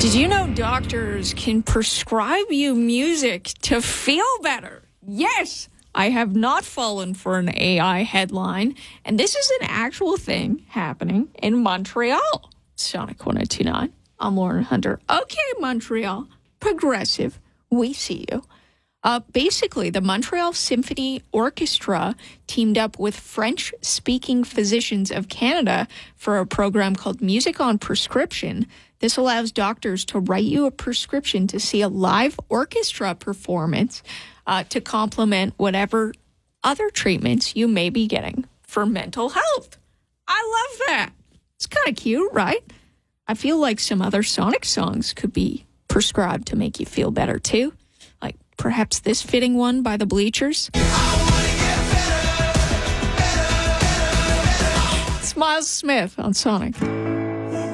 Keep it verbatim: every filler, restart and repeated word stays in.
Did you know doctors can prescribe you music to feel better? Yes, I have not fallen for an A I headline, and this is an actual thing happening in Montreal. Sonic one oh two point nine. I'm Lauren Hunter. Okay, Montreal. Progressive. We see you. Uh, basically, the Montreal Symphony Orchestra teamed up with French-speaking physicians of Canada for a program called Music on Prescription. This allows doctors to write you a prescription to see a live orchestra performance uh, to complement whatever other treatments you may be getting for mental health. I love that. It's kind of cute, right? I feel like some other Sonic songs could be prescribed to make you feel better, too. Like perhaps this fitting one by the Bleachers. It's Miles Smith on Sonic.